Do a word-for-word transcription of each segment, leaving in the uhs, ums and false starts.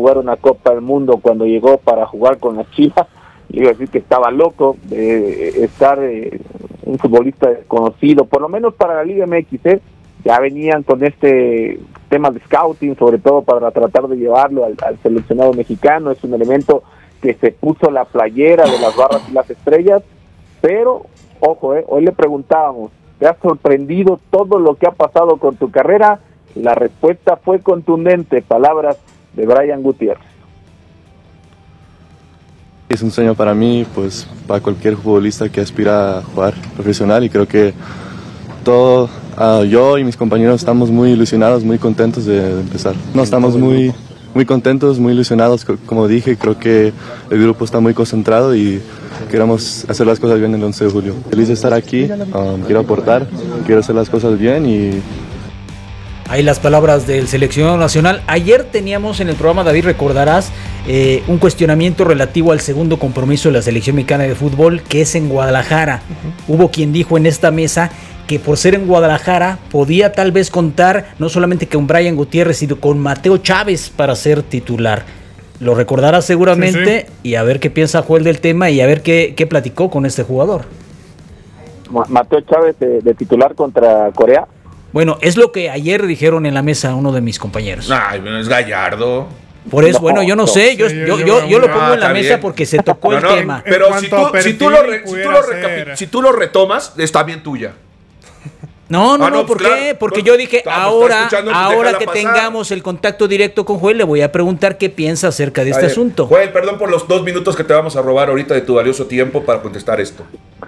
jugar una Copa del Mundo cuando llegó para jugar con las Chivas. Le iba a decir que estaba loco de estar eh, un futbolista desconocido, por lo menos para la Liga M X, ¿eh? Ya venían con este tema de scouting, sobre todo para tratar de llevarlo al, al seleccionado mexicano. Es un elemento que se puso la playera de las barras y las estrellas, pero, ojo, eh, hoy le preguntábamos, ¿te ha sorprendido todo lo que ha pasado con tu carrera? La respuesta fue contundente, palabras de Brian Gutiérrez. Es un sueño para mí, pues para cualquier futbolista que aspira a jugar profesional, y creo que todo, uh, yo y mis compañeros estamos muy ilusionados, muy contentos de, de empezar. No, estamos muy, muy contentos, muy ilusionados, como dije, creo que el grupo está muy concentrado y queremos hacer las cosas bien el once de julio. Feliz de estar aquí, um, quiero aportar, quiero hacer las cosas bien y... Ahí las palabras del seleccionado nacional. Ayer teníamos en el programa, David, recordarás, eh, un cuestionamiento relativo al segundo compromiso de la selección mexicana de fútbol, que es en Guadalajara. Uh-huh. Hubo quien dijo en esta mesa que por ser en Guadalajara podía tal vez contar no solamente con Brian Gutiérrez, sino con Mateo Chávez para ser titular. Lo recordarás seguramente, sí, sí. Y a ver qué piensa Joel del tema y a ver qué, qué platicó con este jugador. Mateo Chávez de, de titular contra Corea. Bueno, es lo que ayer dijeron en la mesa uno de mis compañeros. Ay, bueno, es Gallardo. Por eso, no, bueno, yo no, no sé, yo, sí, yo, yo, yo, yo lo pongo ah, en la mesa bien. Porque se tocó no, el no, tema. Pero si tú, si, tú lo re, si, tú lo recapi- si tú lo retomas, está bien tuya. No, no, ah, no, no, ¿por pues qué? Claro, Porque no, yo dije, no, ahora, ahora que pasar. tengamos el contacto directo con Joel, le voy a preguntar qué piensa acerca de este ver, asunto. Joel, perdón por los dos minutos que te vamos a robar ahorita de tu valioso tiempo para contestar esto.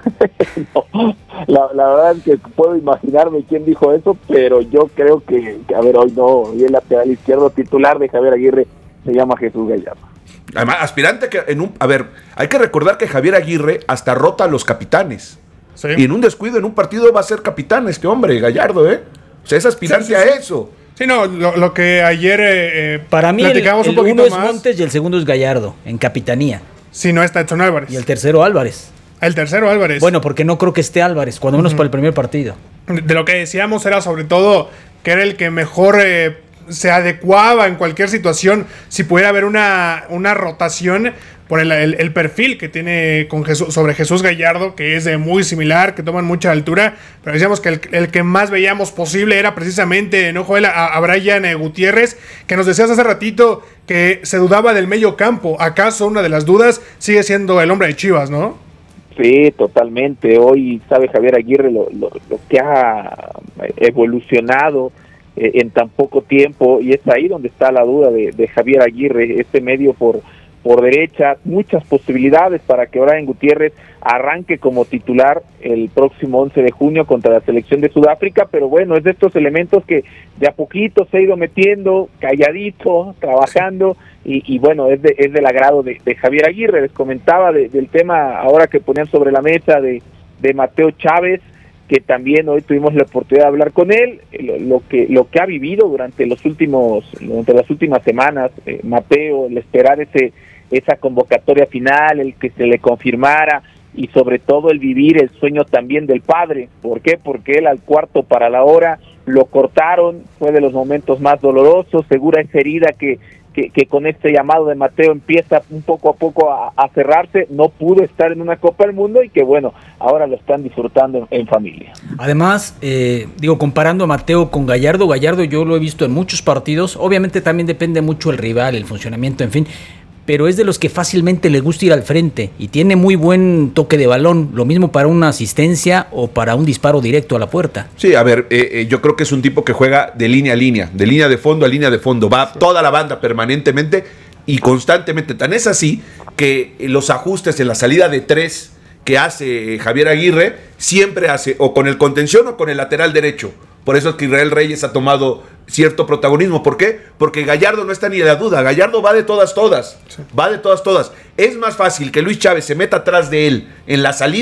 no, la, la verdad es que puedo imaginarme quién dijo eso, pero yo creo que, que a ver, hoy no, hoy el lateral izquierdo titular de Javier Aguirre se llama Jesús Gallardo. Además, aspirante que en un... A ver, hay que recordar que Javier Aguirre hasta rota a los capitanes. Sí. Y en un descuido, en un partido, va a ser capitán este hombre, Gallardo, ¿eh? O sea, es aspirante sí, sí, sí. a eso. Sí, no, lo, lo que ayer eh, para mí el, el un uno es más. Montes y el segundo es Gallardo, en capitanía. Si no está Edson Álvarez. Y el tercero Álvarez. El tercero Álvarez. Bueno, porque no creo que esté Álvarez, cuando menos uh-huh. para el primer partido. De lo que decíamos era sobre todo que era el que mejor eh, se adecuaba en cualquier situación, si pudiera haber una, una rotación por el, el, el perfil que tiene con Jesús, sobre Jesús Gallardo, que es de muy similar, que toman mucha altura, pero decíamos que el, el que más veíamos posible era precisamente, ¿no, Joel? A, a Brian eh, Gutiérrez, que nos decías hace ratito que se dudaba del medio campo. ¿Acaso una de las dudas sigue siendo el hombre de Chivas, no? Sí, totalmente. Hoy sabe Javier Aguirre lo, lo, lo que ha evolucionado eh, en tan poco tiempo, y es ahí donde está la duda de, de Javier Aguirre, este medio por por derecha, muchas posibilidades para que Brian Gutiérrez arranque como titular el próximo once de junio contra la selección de Sudáfrica, pero bueno, es de estos elementos que de a poquito se ha ido metiendo, calladito, trabajando, y, y bueno, es, de, es del agrado de, de Javier Aguirre. Les comentaba de, del tema ahora que ponían sobre la mesa de, de Mateo Chávez, que también hoy tuvimos la oportunidad de hablar con él, lo, lo que lo que ha vivido durante los últimos durante las últimas semanas, eh, Mateo, el esperar ese esa convocatoria final, el que se le confirmara, y sobre todo el vivir el sueño también del padre. ¿Por qué? Porque él al cuarto para la hora lo cortaron, fue de los momentos más dolorosos, segura esa herida que, que, que con este llamado de Mateo empieza un poco a poco a, a cerrarse. No pudo estar en una Copa del Mundo y que bueno, ahora lo están disfrutando en, en familia. Además, eh, digo, comparando a Mateo con Gallardo, Gallardo yo lo he visto en muchos partidos, obviamente también depende mucho el rival, el funcionamiento, en fin, pero es de los que fácilmente le gusta ir al frente y tiene muy buen toque de balón, lo mismo para una asistencia o para un disparo directo a la puerta. Sí, a ver, eh, eh, yo creo que es un tipo que juega de línea a línea, de línea de fondo a línea de fondo, va sí. toda la banda permanentemente y constantemente, tan es así que los ajustes en la salida de tres que hace Javier Aguirre, siempre hace o con el contención o con el lateral derecho. Por eso es que Israel Reyes ha tomado cierto protagonismo. ¿Por qué? Porque Gallardo no está ni de la duda. Gallardo va de todas, todas. Sí. Va de todas, todas. Es más fácil que Luis Chávez se meta atrás de él en la salida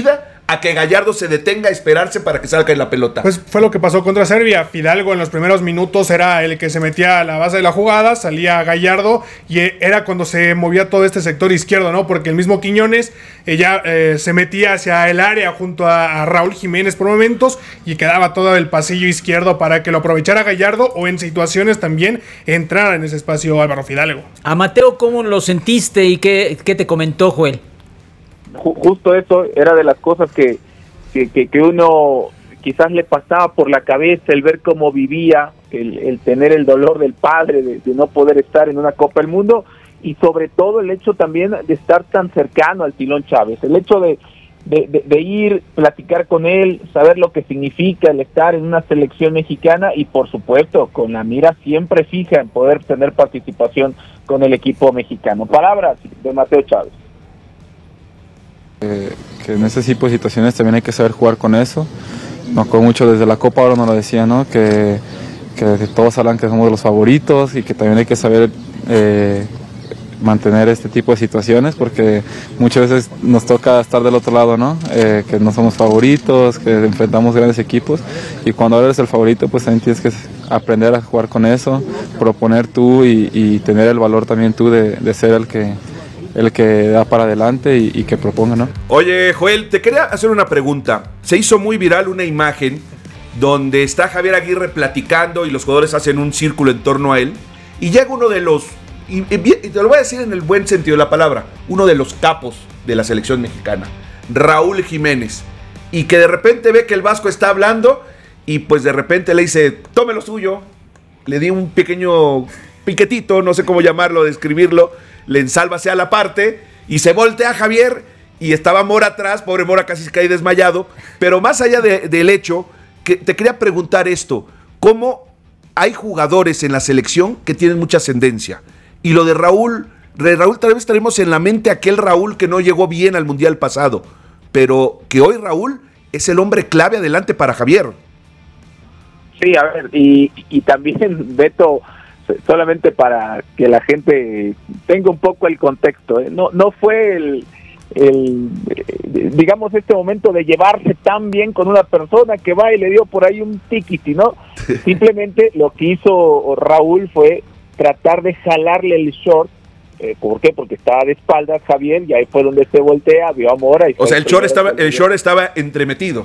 a que Gallardo se detenga a esperarse para que salga en la pelota. Pues fue lo que pasó contra Serbia. Fidalgo en los primeros minutos era el que se metía a la base de la jugada, salía Gallardo y era cuando se movía todo este sector izquierdo, ¿no? Porque el mismo Quiñones eh, ya eh, se metía hacia el área junto a, a Raúl Jiménez por momentos y quedaba todo el pasillo izquierdo para que lo aprovechara Gallardo o en situaciones también entrara en ese espacio Álvaro Fidalgo. A Mateo, ¿cómo lo sentiste y qué, qué te comentó, Joel? Justo eso era de las cosas que, que, que, que uno quizás le pasaba por la cabeza, el ver cómo vivía, el, el tener el dolor del padre, de, de no poder estar en una Copa del Mundo, y sobre todo el hecho también de estar tan cercano al Pilón Chávez, el hecho de, de, de, de ir, platicar con él, saber lo que significa el estar en una selección mexicana y por supuesto con la mira siempre fija en poder tener participación con el equipo mexicano. Palabras de Mateo Chávez. Eh, que en ese tipo de situaciones también hay que saber jugar con eso. Me acuerdo mucho desde la Copa, ahora nos lo decía, ¿no? Que, que, que todos hablan que somos los favoritos y que también hay que saber eh, mantener este tipo de situaciones porque muchas veces nos toca estar del otro lado, ¿no? Eh, que no somos favoritos, que enfrentamos grandes equipos y cuando eres el favorito pues también tienes que aprender a jugar con eso, proponer tú y, y tener el valor también tú de, de ser el que el que da para adelante y, y que proponga, ¿no? Oye, Joel, te quería hacer una pregunta. Se hizo muy viral una imagen donde está Javier Aguirre platicando y los jugadores hacen un círculo en torno a él y llega uno de los, y, y, y te lo voy a decir en el buen sentido de la palabra, uno de los capos de la selección mexicana, Raúl Jiménez, y que de repente ve que el Vasco está hablando y pues de repente le dice, tome lo suyo, le di un pequeño piquetito, no sé cómo llamarlo, describirlo, le ensálvase a la parte y se voltea a Javier y estaba Mora atrás, pobre Mora casi se cae desmayado, pero más allá de, del hecho, que te quería preguntar esto, ¿cómo hay jugadores en la selección que tienen mucha ascendencia? Y lo de Raúl, de Raúl tal vez tenemos en la mente aquel Raúl que no llegó bien al Mundial pasado, pero que hoy Raúl es el hombre clave adelante para Javier. Sí, a ver, y, y también Beto, solamente para que la gente tenga un poco el contexto, ¿eh? no no fue el, el digamos este momento de llevarse tan bien con una persona que va y le dio por ahí un tiquiti, ¿no? Simplemente lo que hizo Raúl fue tratar de jalarle el short. Eh, ¿Por qué? Porque estaba de espaldas Javier y ahí fue donde se voltea, vio a Mora y o sea el short estaba el short estaba entremetido.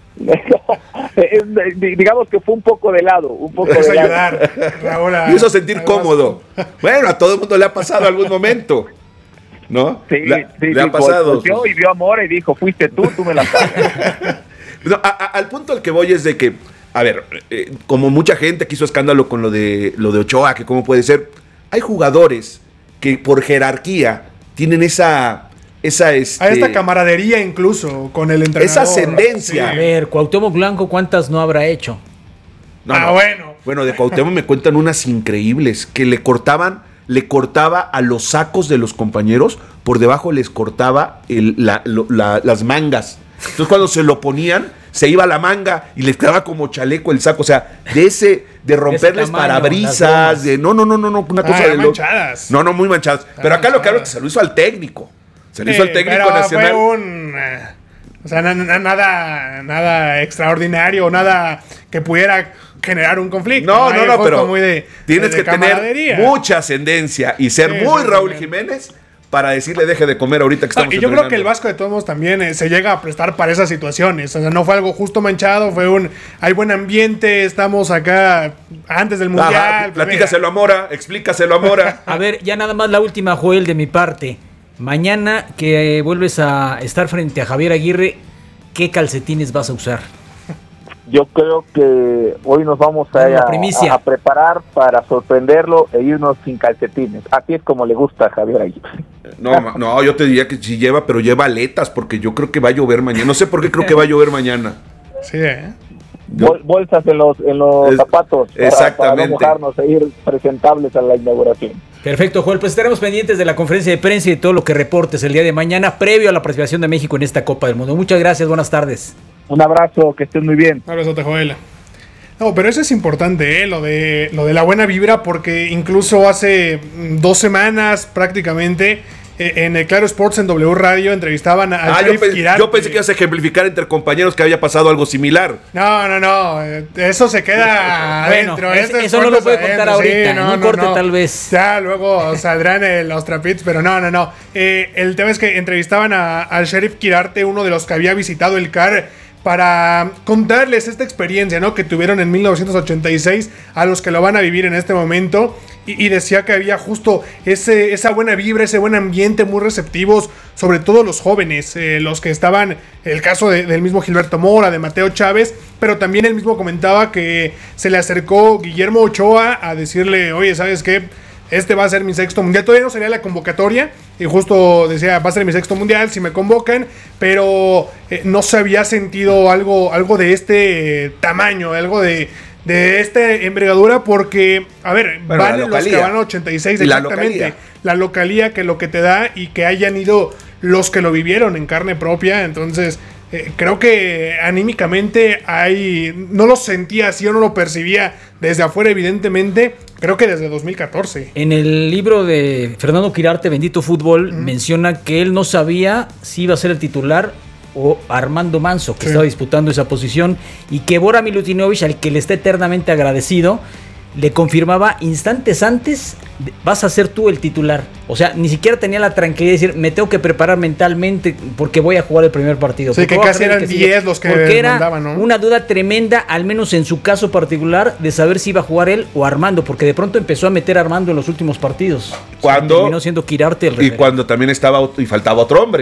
Digamos que fue un poco de lado, un poco de lado. ayudar, Raúl, a, me hizo sentir cómodo. Bueno, a todo el mundo le ha pasado algún momento, ¿no? Sí, le, sí, le sí, ha pasado. Volteó y vio a Mora y dijo, fuiste tú, tú me la pagas. No, a, a, al punto al que voy es de que, a ver, eh, como mucha gente que hizo escándalo con lo de lo de Ochoa, que cómo puede ser, hay jugadores que por jerarquía tienen esa esa este, hay esta camaradería incluso con el entrenador. Esa ascendencia. Sí. A ver, Cuauhtémoc Blanco, ¿cuántas no habrá hecho? No, ah, no. bueno. Bueno, de Cuauhtémoc me cuentan unas increíbles que le cortaban, le cortaba a los sacos de los compañeros, por debajo les cortaba el, la, lo, la, las mangas. Entonces cuando se lo ponían, se iba la manga y les quedaba como chaleco el saco. O sea, de ese, de romperles ese tamaño, parabrisas, de no, no, no, no, no, una cosa ah, de manchadas. No, no, muy manchadas. Ah, pero acá manchadas. Lo que hablo es que se lo hizo al técnico. Se lo hizo al técnico pero nacional. Fue un, eh, o sea, na, na, nada, nada extraordinario, nada que pudiera generar un conflicto. No, no, no, no pero muy de, tienes de, de que tener mucha ascendencia y ser sí, muy sí, Raúl sí. Jiménez para decirle deje de comer ahorita que estamos. Ah, y yo creo que el Vasco de todos modos también eh, se llega a prestar para esas situaciones. O sea, no fue algo justo manchado, fue un hay buen ambiente, estamos acá antes del Mundial. Ajá, platícaselo a Mora, explícaselo a Mora. A ver, ya nada más la última, Joel, de mi parte. Mañana que eh, vuelves a estar frente a Javier Aguirre, ¿qué calcetines vas a usar? Yo creo que hoy nos vamos a, a, a preparar para sorprenderlo e irnos sin calcetines. Así es como le gusta a Javier Aguirre. No, no, yo te diría que sí lleva, pero lleva aletas porque yo creo que va a llover mañana. No sé por qué creo que va a llover mañana. Sí, ¿eh? Bol, bolsas en los en los es, zapatos para, exactamente. para no mojarnos e ir presentables a la inauguración. Perfecto, Joel, pues estaremos pendientes de la conferencia de prensa y de todo lo que reportes el día de mañana previo a la participación de México en esta Copa del Mundo. Muchas gracias, buenas tardes. Un abrazo, que estés muy bien. Un abrazote, Joel. No, pero eso es importante, ¿eh? lo de lo de la buena vibra, porque incluso hace dos semanas prácticamente eh, en el Claro Sports, en W Radio, entrevistaban a, a Ah, yo, Sheriff pe- Quirarte. yo pensé que ibas a ejemplificar entre compañeros que había pasado algo similar. No, no, no, eh, eso se queda Bueno, adentro. es- este es eso no lo puertas puede contar adentro, ahorita, en un corte tal vez. Ya luego saldrán eh, los trapitos, pero no, no, no. Eh, el tema es que entrevistaban a- al Sheriff Quirarte, uno de los que había visitado el C A R, para contarles esta experiencia, ¿no?, que tuvieron en mil novecientos ochenta y seis, a los que lo van a vivir en este momento. Y, y decía que había justo ese, esa buena vibra, ese buen ambiente, muy receptivos, sobre todo los jóvenes, eh, los que estaban, el caso de- del mismo Gilberto Mora, de Mateo Chávez, pero también él mismo comentaba que se le acercó Guillermo Ochoa a decirle, oye, ¿sabes qué? Este va a ser mi sexto mundial. Todavía no sería la convocatoria. Y justo decía, va a ser mi sexto mundial si me convocan. Pero eh, no se había sentido algo, algo de este tamaño, algo de, de esta envergadura. Porque, a ver, Bueno, la van los que localía. van a ochenta y seis, Y la exactamente. localía. La localía que lo que te da y que hayan ido los que lo vivieron en carne propia. Entonces, eh, creo que anímicamente hay, no lo sentía así o no lo percibía desde afuera, evidentemente. Creo que desde dos mil catorce. En el libro de Fernando Quirarte, Bendito Fútbol, menciona que él no sabía si iba a ser el titular o Armando Manso, que Sí. estaba disputando esa posición, y que Bora Milutinovic, al que le está eternamente agradecido, le confirmaba instantes antes, de- vas a ser tú el titular. O sea, ni siquiera tenía la tranquilidad de decir, me tengo que preparar mentalmente porque voy a jugar el primer partido. Sí, porque que voy a casi ser el eran que sigue". diez los que Porque era mandaban, ¿no? una duda tremenda, al menos en su caso particular, de saber si iba a jugar él o Armando, porque de pronto empezó a meter a Armando en los últimos partidos. Cuando- O sea, terminó siendo Quirarte el Y referente. cuando también estaba ot- y faltaba otro hombre.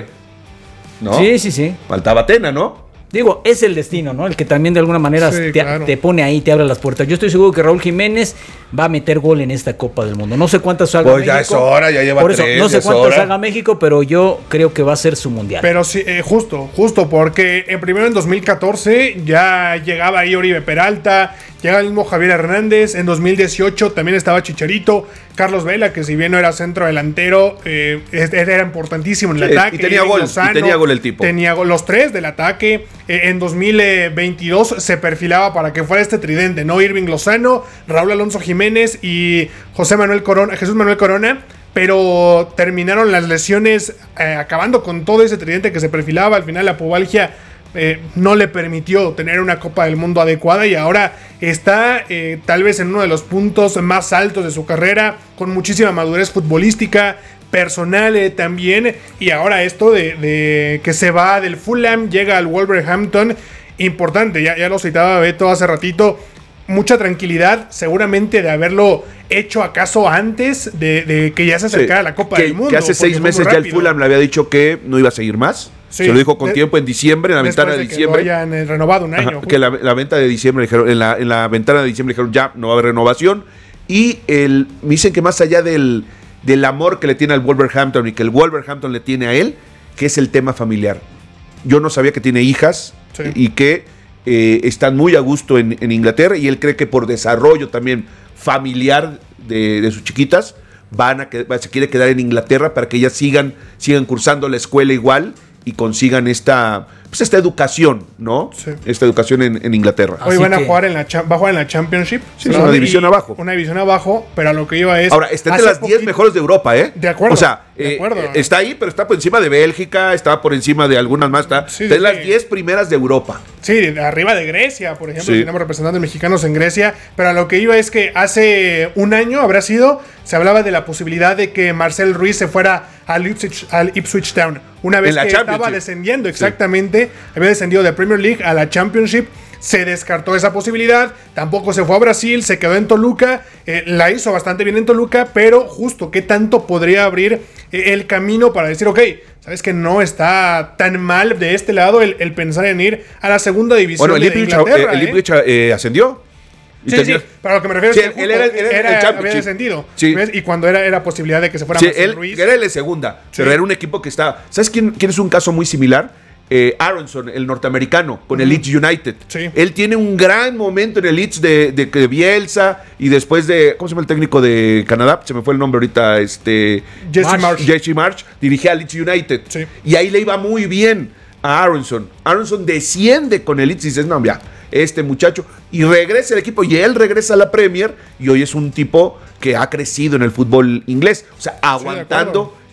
¿No? Sí, sí, sí. Faltaba Tena, ¿no? Digo, es el destino, ¿no? El que también de alguna manera Sí, te, claro. te pone ahí, te abre las puertas. Yo estoy seguro que Raúl Jiménez va a meter gol en esta Copa del Mundo. No sé cuántas haga Pues ya México. es hora, ya lleva Por eso, tres, no ya sé es cuántas hora. haga México, pero yo creo que va a ser su mundial. Pero sí, eh, justo, justo, porque en primero en dos mil catorce ya llegaba ahí Oribe Peralta, llega el mismo Javier Hernández, en dos mil dieciocho también estaba Chicharito, Carlos Vela, que si bien no era centro delantero, eh, era importantísimo en el Sí, ataque. y tenía Irving gol, y tenía gol el tipo. Tenía gol, los tres del ataque. Eh, en dos mil veintidós se perfilaba para que fuera este tridente, ¿no? Irving Lozano, Raúl Alonso Jiménez y José Manuel Corona, Jesús Manuel Corona. Pero terminaron las lesiones eh, acabando con todo ese tridente que se perfilaba. Al final la pubalgia eh, no le permitió tener una Copa del Mundo adecuada y ahora está eh, tal vez en uno de los puntos más altos de su carrera, con muchísima madurez futbolística, personal eh, también. Y ahora esto de, de que se va del Fulham, llega al Wolverhampton, importante, ya, ya lo citaba Beto hace ratito. Mucha tranquilidad, seguramente de haberlo hecho acaso antes de, de que ya se acercara Sí, la Copa que, del Mundo. que hace porque seis fue meses muy ya el rápido. Fulham le había dicho que no iba a seguir más. Sí, Se lo dijo con de- tiempo en diciembre, en la Después ventana de que diciembre. lo hayan, eh, renovado un año. Ajá, que la, la venta de diciembre dijeron, en la, en la ventana de diciembre dijeron ya no va a haber renovación. Y el, me dicen que más allá del, del amor que le tiene al Wolverhampton y que el Wolverhampton le tiene a él, que es el tema familiar. Yo no sabía que tiene hijas Sí. y que eh, están muy a gusto en, en Inglaterra, y él cree que por desarrollo también familiar de, de sus chiquitas van a que, se quiere quedar en Inglaterra para que ellas sigan, sigan cursando la escuela igual y consigan esta, pues esta educación, ¿no? Sí. Esta educación en, en Inglaterra. Hoy Así van a que- jugar en la, cha- va a jugar en la Championship. Sí, es una división Y- abajo. Una división abajo, pero a lo que iba es... Ahora, está entre hace las diez poquito- mejores de Europa, ¿eh? De acuerdo, O sea, de eh, acuerdo. está ahí, pero está por encima de Bélgica, está por encima de algunas más. Está, Sí, está en sí, las sí. diez primeras de Europa. Sí, de arriba de Grecia, por ejemplo, Sí. tenemos representantes mexicanos en Grecia, pero a lo que iba es que hace un año, habrá sido, se hablaba de la posibilidad de que Marcel Ruiz se fuera al Ipswich, al Ipswich Town, una vez En la que Championship. estaba descendiendo, exactamente, había descendido de Premier League a la Championship. Se descartó esa posibilidad, tampoco se fue a Brasil, se quedó en Toluca, eh, la hizo bastante bien en Toluca, pero justo, ¿qué tanto podría abrir eh, el camino para decir, ok, sabes que no está tan mal de este lado el, el pensar en ir a la segunda división Bueno, el de Ipswich, Inglaterra? eh, el ¿eh? Ipswich, eh, ascendió. Y Sí, tenía- sí, pero a lo que me refiero Sí, es que él justo era- él era el era- Championship. había descendido, Sí. ¿ves? Y cuando era, era posibilidad de que se fuera Sí, Marcel él Ruiz. era el de segunda, Sí. pero era un equipo que estaba. ¿Sabes quién, quién es un caso muy similar? Eh, Aronson, el norteamericano, con el Leeds United. Sí. Él tiene un gran momento en el Leeds de, de, de Bielsa y después de. ¿Cómo se llama el técnico de Canadá? Se me fue el nombre ahorita. Este, Jesse Marsh. Marsh. Jesse Marsh dirigía al Leeds United. Sí. Y ahí le iba muy bien a Aronson. Aronson desciende con el Leeds y dices, no, ya, este muchacho. Y regresa al equipo y él regresa a la Premier y hoy es un tipo que ha crecido en el fútbol inglés. O sea, aguantando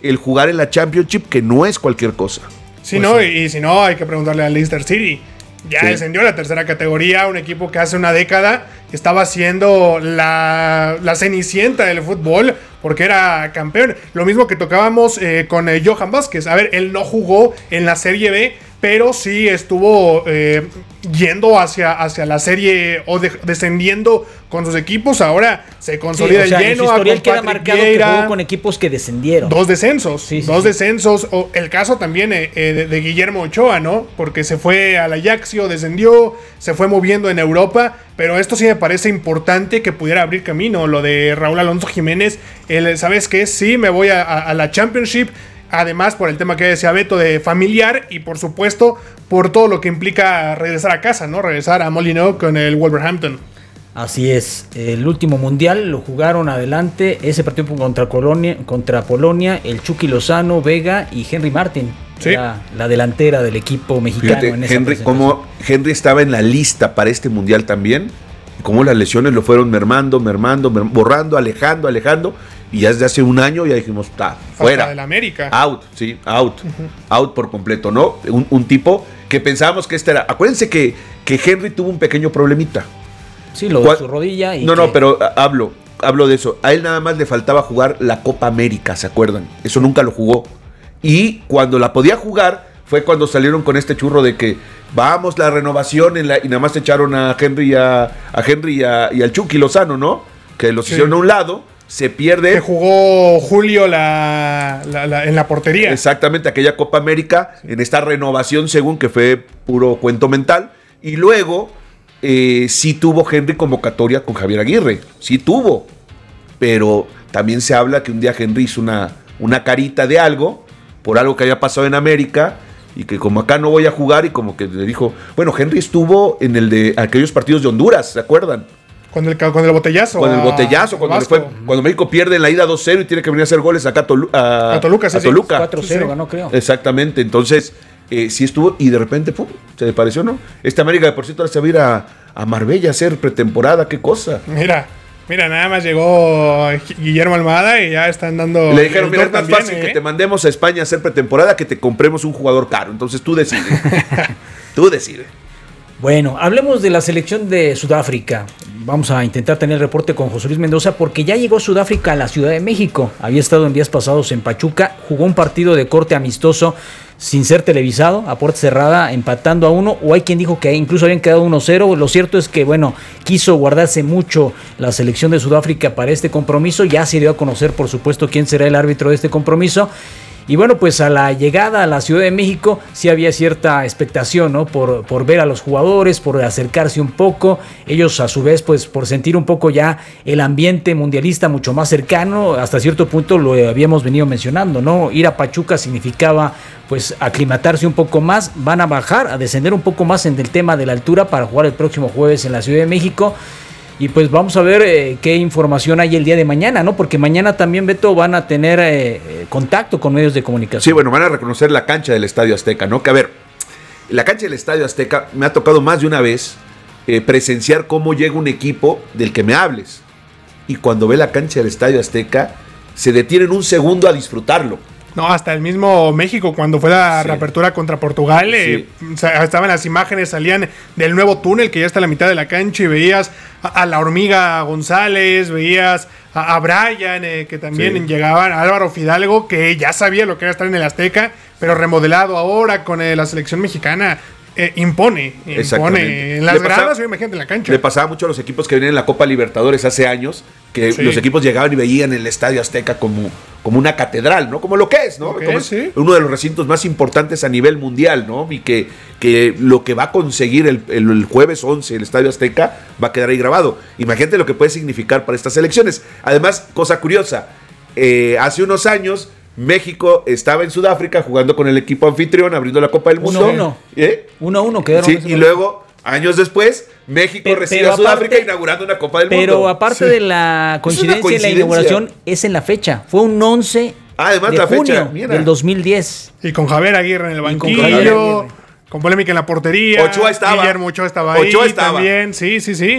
el jugar en la Championship, que no es cualquier cosa. Sí, Pues no, sí. y, y si no, hay que preguntarle al Leicester City. Ya Sí. descendió a la tercera categoría, un equipo que hace una década estaba siendo la, la cenicienta del fútbol porque era campeón. Lo mismo que tocábamos eh, con eh, Johan Vázquez. A ver, él no jugó en la Serie B, pero sí estuvo eh, yendo hacia, hacia la serie o de, descendiendo con sus equipos. Ahora se consolida Sí, o sea, el en su lleno. historial con queda Patrick marcado que Vieira. jugó con equipos que descendieron. Dos descensos, Sí, sí, dos sí. descensos. O el caso también eh, eh, de, de Guillermo Ochoa, ¿no? Porque se fue al Ajaxio, descendió, se fue moviendo en Europa. Pero esto sí me parece importante que pudiera abrir camino. Lo de Raúl Alonso Jiménez, el, ¿sabes qué? Sí, me voy a, a, a la Championship. Además, por el tema que decía Beto de familiar y por supuesto por todo lo que implica regresar a casa, ¿no? Regresar a Molineux con el Wolverhampton. Así es, el último mundial lo jugaron adelante, ese partido fue contra Colonia, contra Polonia, el Chucky Lozano, Vega y Henry Martin, Sí. la, la delantera del equipo mexicano. Fíjate, en esa Henry, presentación. como Henry estaba en la lista para este mundial también, y cómo las lesiones lo fueron mermando, mermando, merm- borrando, alejando, alejando, y ya desde hace un año ya dijimos, está, fuera. Del América. Out, sí, out. Out por completo, ¿no? Un, un tipo que pensábamos que este era. Acuérdense que, que Henry tuvo un pequeño problemita. Sí, lo de ¿Cuál? su rodilla. Y No, que- no, pero ah, hablo, hablo de eso. A él nada más le faltaba jugar la Copa América, ¿se acuerdan? Eso nunca lo jugó. Y cuando la podía jugar, fue cuando salieron con este churro de que vamos, la renovación, en la, y nada más echaron a Henry y a, a Henry y, a- y al Chucky Lozano, ¿no? Que los Sí. hicieron a un lado, se pierde. Que jugó Julio la, la- la- en la portería. Exactamente, aquella Copa América, en esta renovación, según que fue puro cuento mental. Y luego, eh, sí tuvo Henry convocatoria con Javier Aguirre. Sí tuvo. Pero también se habla que un día Henry hizo una, una carita de algo, por algo que había pasado en América, y que como acá no voy a jugar, y como que le dijo, bueno, Henry estuvo en el de aquellos partidos de Honduras, ¿se acuerdan? Con el, con el botellazo. Con el a- botellazo, cuando, le Vasco. fue, cuando México pierde en la ida dos cero y tiene que venir a hacer goles acá a, Tolu- a, A Toluca, sí, a sí. Toluca. cuatro cero Sí, sí. ganó, creo. Exactamente, entonces eh, sí estuvo y de repente pum, se le pareció, ¿no? Esta América de por cierto ahora se va a ir a, a Marbella a hacer pretemporada, qué cosa. Mira, mira, nada más llegó Guillermo Almada y ya están dando. Le dijeron, el mira, es tour más también, fácil ¿eh? que te mandemos a España a hacer pretemporada que te compremos un jugador caro, entonces tú decides. Tú decides. Bueno, hablemos de la selección de Sudáfrica. Vamos a intentar tener el reporte con José Luis Mendoza porque ya llegó Sudáfrica a la Ciudad de México. Había estado en días pasados en Pachuca, jugó un partido de corte amistoso sin ser televisado, a puerta cerrada, empatando a uno, o hay quien dijo que incluso habían quedado uno cero. Lo cierto es que, bueno, quiso guardarse mucho la selección de Sudáfrica para este compromiso. Ya se dio a conocer, por supuesto, quién será el árbitro de este compromiso. Y bueno, pues a la llegada a la Ciudad de México sí había cierta expectación, ¿no? Por, por ver a los jugadores, por acercarse un poco. Ellos a su vez, pues por sentir un poco ya el ambiente mundialista mucho más cercano. Hasta cierto punto lo habíamos venido mencionando, ¿no? Ir a Pachuca significaba pues aclimatarse un poco más. Van a bajar, a descender un poco más en el tema de la altura para jugar el próximo jueves en la Ciudad de México. Y pues vamos a ver eh, qué información hay el día de mañana, ¿no? Porque mañana también, Beto, van a tener eh, eh, contacto con medios de comunicación. Sí, bueno, van a reconocer la cancha del Estadio Azteca, ¿no? Que a ver, la cancha del Estadio Azteca me ha tocado más de una vez eh, presenciar cómo llega un equipo del que me hables. Y cuando ve la cancha del Estadio Azteca, se detienen un segundo a disfrutarlo. No, hasta el mismo México, cuando fue la Sí. reapertura contra Portugal, eh, o sea, estaban las imágenes, salían del nuevo túnel que ya está a la mitad de la cancha y veías a, a la hormiga González, veías a, a Brian, eh, que también Sí. llegaban, a Álvaro Fidalgo, que ya sabía lo que era estar en el Azteca, pero remodelado ahora con eh, la selección mexicana. Eh, impone, Exactamente. impone en las Le pasaba- gradas, o imagínate en la cancha. Le pasaba mucho a los equipos que venían en la Copa Libertadores hace años, que Sí. los equipos llegaban y veían el Estadio Azteca como, como una catedral, ¿no? Como lo que es, ¿no? Lo que Como es, es sí. uno de los recintos más importantes a nivel mundial, ¿no? Y que, que lo que va a conseguir el, el- el jueves once el Estadio Azteca va a quedar ahí grabado. Imagínate lo que puede significar para estas elecciones. Además, cosa curiosa, eh, hace unos años México estaba en Sudáfrica jugando con el equipo anfitrión, abriendo la Copa del Mundo. uno uno. ¿Eh? Uno a uno quedaron. Sí, en ese y momento. luego, años después, México Pero- recibe pero a Sudáfrica aparte- inaugurando una Copa del Mundo. Pero aparte Sí. de la coincidencia, en la coincidencia. inauguración, es en la fecha. Fue un once Ah, además de la fecha, junio mira. del dos mil diez. Y con Javier Aguirre en el Y con banquillo, Javier con, Aguirre. polémica en la portería. Ochoa estaba. Guillermo Ochoa estaba ahí Ochoa estaba. también, sí, sí, sí.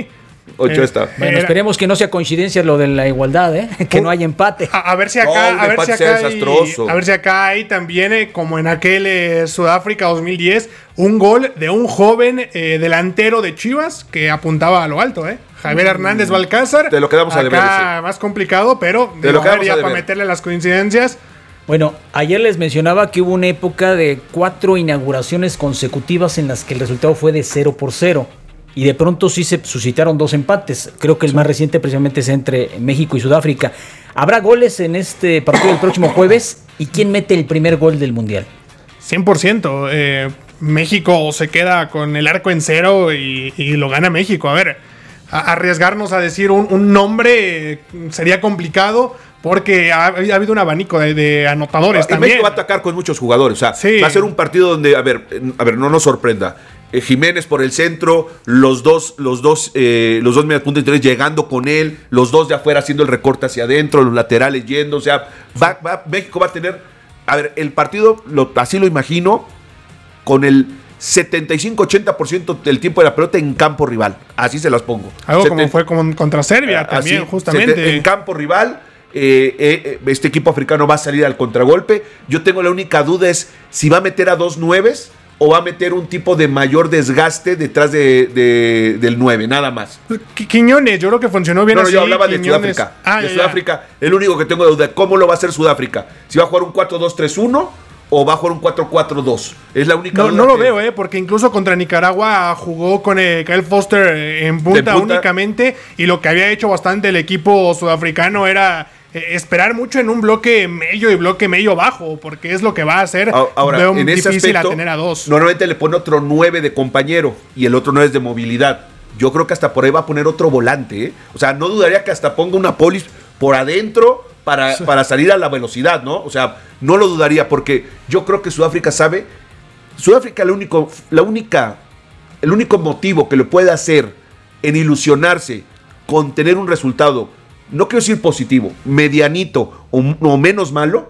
Ocho Eh, está. Bueno, Era- esperemos que no sea coincidencia lo de la igualdad, ¿eh? Que no haya empate. A, a ver si No, acá, un a ver si empate sea acá hay, desastroso. a ver si acá hay también, eh, como en aquel eh, Sudáfrica dos mil diez, un gol de un joven eh, delantero de Chivas que apuntaba a lo alto, ¿eh? Javier Hernández Balcázar. Te lo quedamos a deber Acá más complicado, pero Te lo digo, a ver, quedamos a ya para deber. meterle las coincidencias. Bueno, ayer les mencionaba que hubo una época de cuatro inauguraciones consecutivas en las que el resultado fue de cero por cero. Y de pronto sí se suscitaron dos empates. Creo que el más reciente precisamente es entre México y Sudáfrica. ¿Habrá goles en este partido del próximo jueves? ¿Y quién mete el primer gol del Mundial? cien por ciento. Eh, México se queda con el arco en cero y, y lo gana México. A ver, a- arriesgarnos a decir un, un nombre eh, sería complicado porque ha, ha habido un abanico de, de anotadores Y también. México va a atacar con muchos jugadores. O sea, Sí. va a ser un partido donde, a ver, eh, a ver, no nos sorprenda. Eh, Jiménez por el centro, los dos, los dos, eh, los dos mediapuntas interiores llegando con él, los dos de afuera haciendo el recorte hacia adentro, los laterales yendo. O sea, va, va- México va a tener. A ver, el partido, lo, así lo imagino, con el setenta y cinco ochenta por ciento del tiempo de la pelota en campo rival. Así se las pongo. Algo como Seten- fue con- contra Serbia también, Así, justamente. sete- en campo rival, eh, eh, este equipo africano va a salir al contragolpe. Yo tengo la única duda es si va a meter a dos nueves o va a meter un tipo de mayor desgaste detrás de, de- del nueve, nada más. Qui- Quiñones, yo creo que funcionó bien No, no, así. yo hablaba de Quiñones. Sudáfrica. Ah, de ya, ya. Sudáfrica, el único que tengo duda, ¿cómo lo va a hacer Sudáfrica? ¿Si va a jugar un cuatro dos tres uno o va a jugar un cuatro cuatro dos? Es la única No, duda no lo que- veo, eh, porque incluso contra Nicaragua jugó con eh, Kyle Foster eh, en punta, De punta. únicamente, y lo que había hecho bastante el equipo sudafricano era eh, esperar mucho en un bloque medio y bloque medio bajo, porque es lo que va a hacer. A- Ahora, Veo en ese difícil aspecto, a tener a dos. normalmente le pone otro nueve de compañero y el otro nueve es de movilidad. Yo creo que hasta por ahí va a poner otro volante, ¿eh? O sea, no dudaría que hasta ponga una polis por adentro para, para salir a la velocidad, ¿no? O sea, no lo dudaría porque yo creo que Sudáfrica sabe. Sudáfrica, lo único, la única, el único motivo que le puede hacer en ilusionarse con tener un resultado, no quiero decir positivo, medianito o, o menos malo,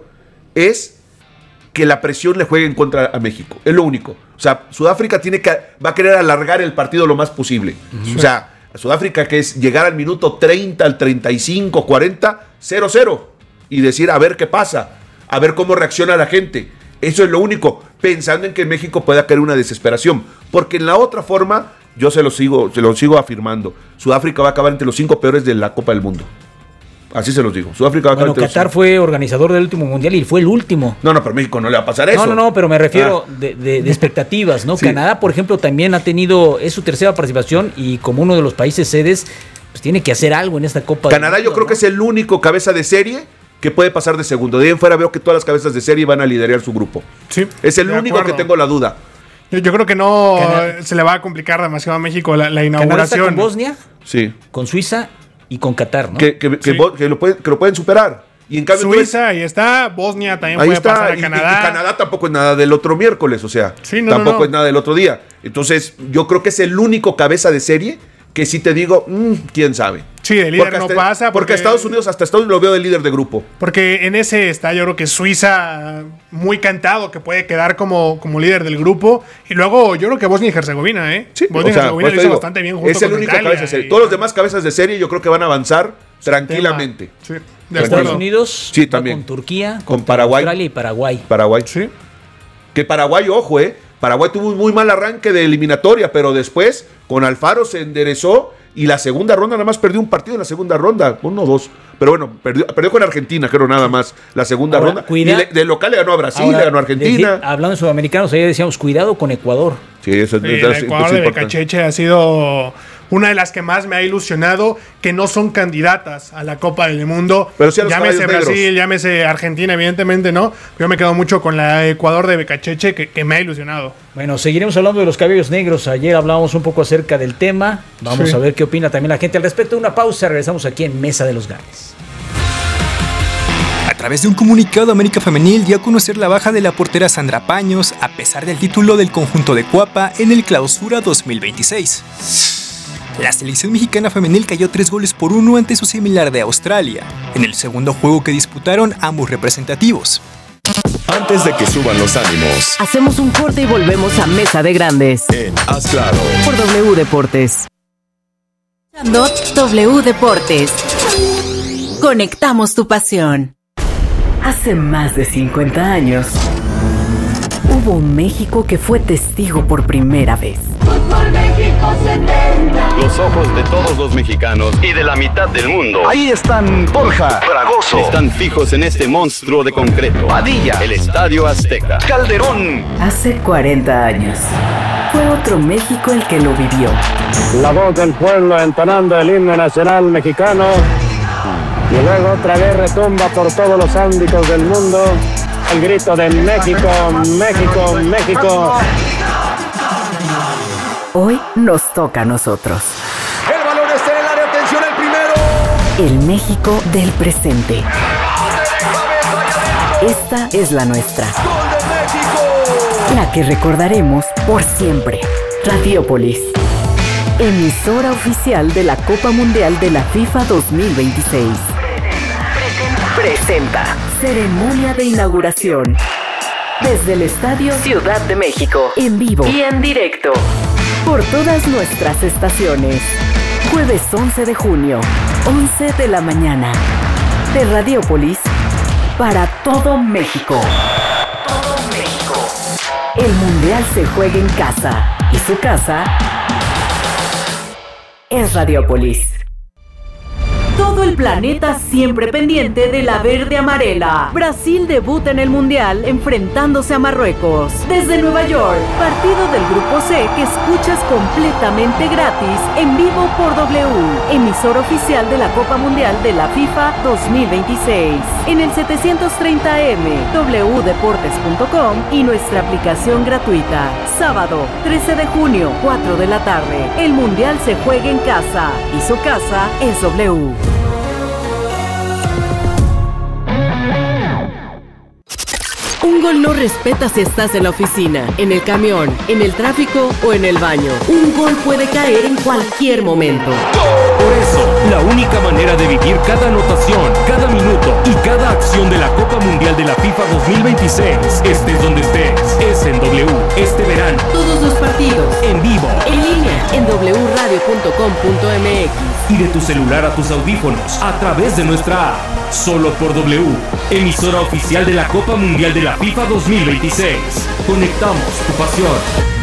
es que la presión le juegue en contra a México. Es lo único. O sea, Sudáfrica tiene que, va a querer alargar el partido lo más posible. O sea, Sudáfrica que es llegar al minuto treinta, al treinta y cinco, cuarenta, cero cero. Y decir, a ver qué pasa. A ver cómo reacciona la gente. Eso es lo único. Pensando en que en México pueda caer una desesperación. Porque en la otra forma, yo se lo sigo, se lo sigo afirmando. Sudáfrica va a acabar entre los cinco peores de la Copa del Mundo. Así se los digo. Sudáfrica va a acabar Bueno, entre los Qatar cinco. fue organizador del último mundial y fue el último. No, no, pero México no le va a pasar eso. No, no, no, pero me refiero Ah. de, de- de expectativas, ¿no? Sí. Canadá, por ejemplo, también ha tenido, es su tercera participación y como uno de los países sedes, pues tiene que hacer algo en esta Copa. del Canadá yo Mundo, creo ¿no? que es el único cabeza de serie que puede pasar de segundo. De ahí en fuera veo que todas las cabezas de serie van a liderar su grupo. Sí, Es el de único acuerdo. que tengo la duda. Yo, yo creo que no Canadá- se le va a complicar demasiado a México la, la Canadá está inauguración. con Bosnia, Sí. con Suiza y con Qatar, ¿no? Que, que- que Sí. bo- que lo pueden, que lo pueden superar. Y en cambio tú ves- Suiza, ahí está. Bosnia también ahí puede está. pasar a Y, y- Canadá. y Canadá tampoco es nada del otro miércoles, o sea, Sí, no, tampoco no, no. es nada del otro día. Entonces, yo creo que es el único cabeza de serie que sí te digo, mm, quién sabe. Sí, de líder Porque no hasta- pasa. Porque Estados Unidos, hasta Estados Unidos lo veo de líder de grupo. Porque en ese está, yo creo que Suiza muy cantado, que puede quedar como, como líder del grupo. Y luego yo creo que Bosnia y Herzegovina, ¿eh? Sí, Bosnia o sea, y Herzegovina por lo eso hizo digo, bastante bien junto es el con único Italia cabeza de serie. y- Todos los demás cabezas de serie yo creo que van a avanzar tranquilamente. Sí, de Estados acuerdo. Unidos Sí, va también. con Turquía, Con contra Paraguay. Australia y Paraguay. Paraguay. Sí. Que Paraguay, ojo, eh. Paraguay tuvo un muy mal arranque de eliminatoria, pero después con Alfaro se enderezó y la segunda ronda nada más perdió un partido en la segunda ronda, uno o dos. Pero bueno, perdió, perdió con Argentina, creo nada más, la segunda Ahora, ronda. cuida- Y le- de local le ganó a Brasil, Ahora, le ganó a Argentina. decir- hablando de sudamericanos, ayer decíamos, cuidado con Ecuador. Sí, eso es, Sí, eso el es Ecuador de importante. Becacheche ha sido una de las que más me ha ilusionado, que no son candidatas a la Copa del Mundo. Pero sí a los llámese caballos Brasil, negros. llámese Argentina, evidentemente no. Yo me quedo mucho con la Ecuador de Becacheche, que, que me ha ilusionado. Bueno, seguiremos hablando de los cabellos negros. Ayer hablábamos un poco acerca del tema. Vamos Sí. a ver qué opina también la gente al respecto. Una pausa, regresamos aquí en Mesa de los Gales. A través de un comunicado, América Femenil dio a conocer la baja de la portera Sandra Paños, a pesar del título del conjunto de Cuapa en el Clausura dos mil veintiséis. La selección mexicana femenil cayó tres goles por uno ante su similar de Australia, en el segundo juego que disputaron ambos representativos. Antes de que suban los ánimos, Hacemos un corte y volvemos a Mesa de Grandes en Haz Claro, por W Deportes. W Deportes. Conectamos tu pasión. Hace más de cincuenta años, hubo un México que fue testigo por primera vez. Fútbol México setenta. Los ojos de todos los mexicanos y de la mitad del mundo. Ahí están Borja, Fragoso. Están fijos en este monstruo de concreto. Padilla, el Estadio Azteca. Calderón. Hace cuarenta años, fue otro México el que lo vivió. La voz del pueblo entonando el himno nacional mexicano. Y luego otra vez retumba por todos los ámbitos del mundo el grito de México, México, México. Hoy nos toca a nosotros. El balón está en el área, atención al primero. El México del presente. Esta es la nuestra. ¡Gol de México! La que recordaremos por siempre. Radiópolis, emisora oficial de la Copa Mundial de la FIFA dos mil veintiséis. Presenta ceremonia de inauguración desde el Estadio Ciudad de México, en vivo y en directo por todas nuestras estaciones. Jueves once de junio, once de la mañana, de Radiópolis para todo México. Todo México. El Mundial se juega en casa y su casa es Radiópolis. Todo el planeta siempre pendiente de la verde amarela. Brasil debuta en el Mundial enfrentándose a Marruecos. Desde Nueva York, partido del Grupo C que escuchas completamente gratis en vivo por W, emisor oficial de la Copa Mundial de la FIFA dos mil veintiséis. En el setecientos treinta eme, w deportes punto com y nuestra aplicación gratuita. Sábado, trece de junio, cuatro de la tarde. El Mundial se juega en casa y su casa es W. Un gol no respeta si estás en la oficina, en el camión, en el tráfico o en el baño. Un gol puede caer en cualquier momento. Por eso, la única manera de vivir cada anotación, cada minuto y cada acción de la Copa Mundial de la FIFA dos mil veintiséis, estés donde estés, es en W. Este verano, todos los partidos, en vivo, en línea, en w radio punto com punto m x y de tu celular a tus audífonos, a través de nuestra app. Solo por W, emisora oficial de la Copa Mundial de la FIFA dos mil veintiséis. Conectamos tu pasión.